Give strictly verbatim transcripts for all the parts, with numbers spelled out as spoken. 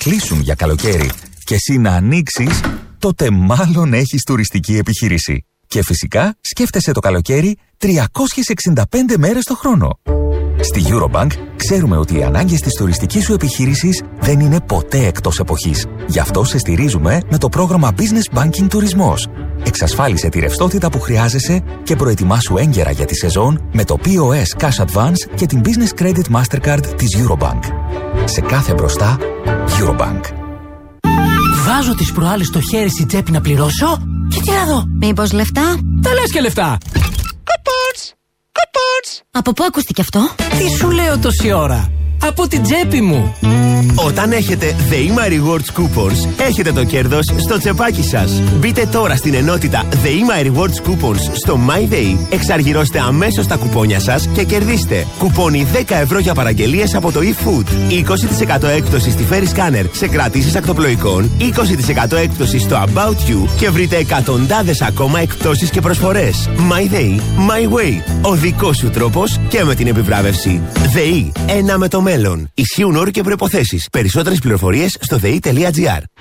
κλείσουν για καλοκαίρι και εσύ να ανοίξεις, τότε μάλλον έχεις τουριστική επιχείρηση. Και φυσικά σκέφτεσαι το καλοκαίρι τριακόσιες εξήντα πέντε μέρες το χρόνο. Στη Eurobank ξέρουμε ότι οι ανάγκες της τουριστικής σου επιχείρησης δεν είναι ποτέ εκτός εποχής. Γι' αυτό σε στηρίζουμε με το πρόγραμμα Business Banking Τουρισμός. Εξασφάλισε τη ρευστότητα που χρειάζεσαι και προετοιμάσου έγκαιρα για τη σεζόν με το πι ο ες Cash Advance και την Business Credit Mastercard της Eurobank. Σε κάθε μπροστά, Eurobank. Βάζω τις προάλλες στο χέρι στη τσέπη να πληρώσω και τι να δω. Μήπως λεφτά? Τα λες και λεφτά. Coupons! Coupons! Από πού ακούστηκε αυτό? Τι σου λέω τόση ώρα? Από την τσέπη μου. Όταν έχετε ΔΕΗΜΑ Rewards Coupons, έχετε το κέρδος στο τσεπάκι σας. Μπείτε τώρα στην ενότητα ΔΕΗΜΑ Rewards Coupons στο MyDay, εξαργυρώστε αμέσως τα κουπόνια σας και κερδίστε κουπόνι δέκα ευρώ για παραγγελίες από το eFood, είκοσι τοις εκατό έκπτωση στη Ferry Scanner σε κρατήσεις ακτοπλοϊκών, είκοσι τοις εκατό έκπτωση στο About You και βρείτε εκατοντάδες ακόμα εκπτώσεις και προσφορές. MyDay, My Way. Ο δικός σου τρόπος και με την επιβράβευση. ΔΕΗ, ένα με το μέλλον. Ισχύουν όροι και προϋποθέσεις. Περισσότερες πληροφορίες στο δei τελεία τζι άρ.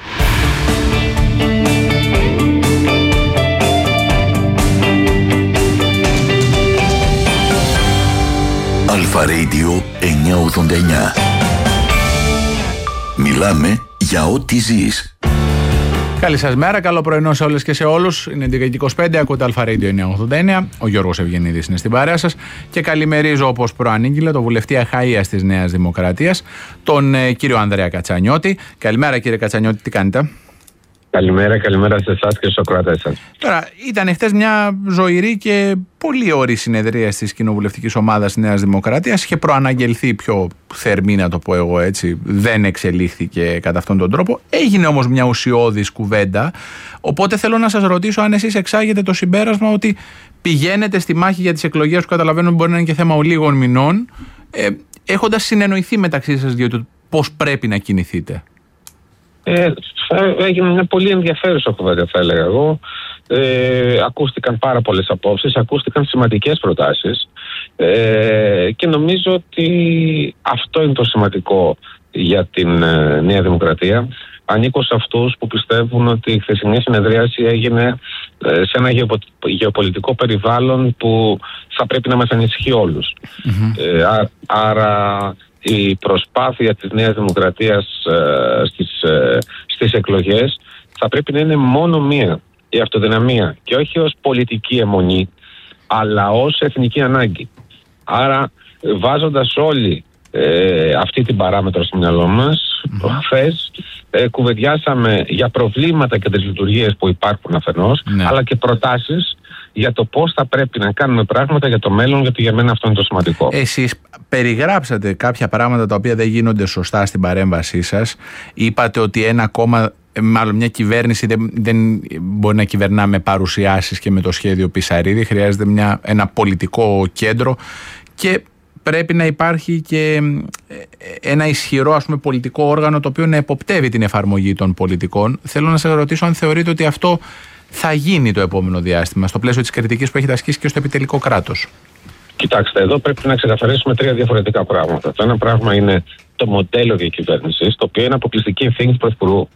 Αλφα Radio εννιακόσια ογδόντα εννιά. Μιλάμε για ό,τι ζεις. Καλή σας μέρα, καλό πρωινό σε όλες και σε όλους. Είναι έντεκα και είκοσι πέντε, ακούτε Αλφα Radio εννιακόσια ογδόντα εννιά. Ο Γιώργος Ευγενίδης είναι στην παρέα σας και καλημερίζω όπως προανήγγειλα τον βουλευτή Αχαΐας της Νέας Δημοκρατίας, τον ε, κύριο Ανδρέα Κατσανιώτη. Καλημέρα κύριε Κατσανιώτη, τι κάνετε? Καλημέρα, καλημέρα σε εσάς και στους ακροατές σας. Τώρα, ήταν χτες μια ζωηρή και πολύ ωρή συνεδρία της κοινοβουλευτικής ομάδας της Νέας Δημοκρατίας. Είχε προαναγγελθεί πιο θερμή, να το πω εγώ έτσι. Δεν εξελίχθηκε κατά αυτόν τον τρόπο. Έγινε όμως μια ουσιώδης κουβέντα. Οπότε θέλω να σας ρωτήσω αν εσείς εξάγετε το συμπέρασμα ότι πηγαίνετε στη μάχη για τις εκλογές που καταλαβαίνω μπορεί να είναι και θέμα λίγων μηνών, ε, έχοντας συνεννοηθεί μεταξύ σας δύο πώς πρέπει να κινηθείτε. Ε, έγινε μια πολύ ενδιαφέρουσα κουβέντα, θα έλεγα εγώ. Ε, ακούστηκαν πάρα πολλές απόψεις, ακούστηκαν σημαντικές προτάσεις ε, και νομίζω ότι αυτό είναι το σημαντικό για την ε, Νέα Δημοκρατία. Ανήκω σε αυτούς που πιστεύουν ότι η χθεσινή συνεδρίαση έγινε ε, σε ένα γεωπο, γεωπολιτικό περιβάλλον που θα πρέπει να μας ανησυχεί όλους. Mm-hmm. Ε, α, άρα η προσπάθεια της Νέας Δημοκρατίας ε, στις, ε, στις εκλογές θα πρέπει να είναι μόνο μία, η αυτοδυναμία, και όχι ως πολιτική αιμονή, αλλά ως εθνική ανάγκη. Άρα βάζοντας όλοι ε, αυτή την παράμετρο στο μυαλό μας, mm-hmm. χθες ε, κουβεντιάσαμε για προβλήματα και τις λειτουργίες που υπάρχουν αφενός, ναι. αλλά και προτάσεις για το πώς θα πρέπει να κάνουμε πράγματα για το μέλλον, γιατί για μένα αυτό είναι το σημαντικό. Εσείς περιγράψατε κάποια πράγματα τα οποία δεν γίνονται σωστά στην παρέμβασή σας. Είπατε ότι ένα κόμμα, μάλλον μια κυβέρνηση δεν, δεν μπορεί να κυβερνά με παρουσιάσεις και με το σχέδιο Πισαρίδη. Χρειάζεται μια, ένα πολιτικό κέντρο και πρέπει να υπάρχει και ένα ισχυρό, ας πούμε, πολιτικό όργανο το οποίο να εποπτεύει την εφαρμογή των πολιτικών. Θέλω να σας ρωτήσω αν θεωρείτε ότι αυτό θα γίνει το επόμενο διάστημα στο πλαίσιο της κριτικής που έχετε ασκήσει και στο επιτελικό κράτος. Κοιτάξτε, εδώ πρέπει να ξεκαθαρίσουμε τρία διαφορετικά πράγματα. Το ένα πράγμα είναι το μοντέλο διακυβέρνησης, το οποίο είναι αποκλειστική ευθύνη του Πρωθυπουργού.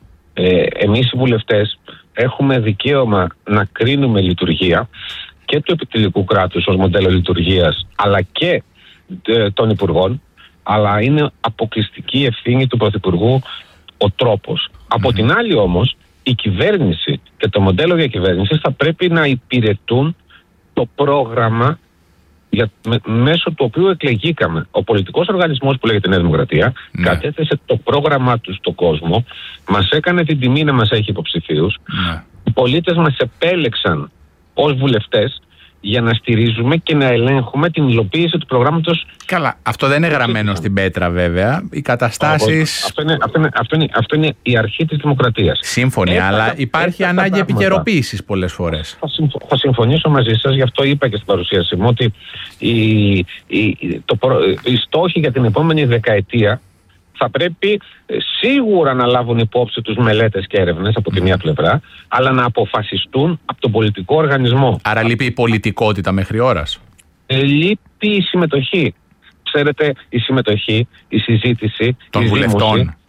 Ε, εμείς οι βουλευτές έχουμε δικαίωμα να κρίνουμε λειτουργία και του επιτελικού κράτους ως μοντέλο λειτουργίας, αλλά και ε, των υπουργών, αλλά είναι αποκλειστική ευθύνη του Πρωθυπουργού ο τρόπος. Mm-hmm. Από την άλλη όμως, η κυβέρνηση και το μοντέλο διακυβέρνησης θα πρέπει να υπηρετούν το πρόγραμμα για, με, μέσω του οποίου εκλεγήκαμε. Ο πολιτικός οργανισμός που λέγεται Νέα Δημοκρατία ναι. κατέθεσε το πρόγραμμά του στον κόσμο, μας έκανε την τιμή να μας έχει υποψηφίους. Ναι. Οι πολίτες μας επέλεξαν ως βουλευτές για να στηρίζουμε και να ελέγχουμε την υλοποίηση του προγράμματος. Καλά, αυτό δεν είναι γραμμένο και στην πέτρα βέβαια. Οι καταστάσεις. Αυτό είναι, αυτό είναι, αυτό είναι, αυτό είναι η αρχή της δημοκρατίας. Σύμφωνοι, έτσι, αλλά υπάρχει ανάγκη επικαιροποίησης πολλές φορές. Θα, συμφω, θα συμφωνήσω μαζί σας, γι' αυτό είπα και στην παρουσίαση μου ότι οι, οι, το, οι στόχοι για την επόμενη δεκαετία θα πρέπει σίγουρα να λάβουν υπόψη τους μελέτες και έρευνες από τη μία πλευρά, αλλά να αποφασιστούν από τον πολιτικό οργανισμό. Άρα λείπει η πολιτικότητα μέχρι ώρας. Ε, λείπει η συμμετοχή. Ξέρετε, η συμμετοχή, η συζήτηση, των η βουλευτών. Δήμωση,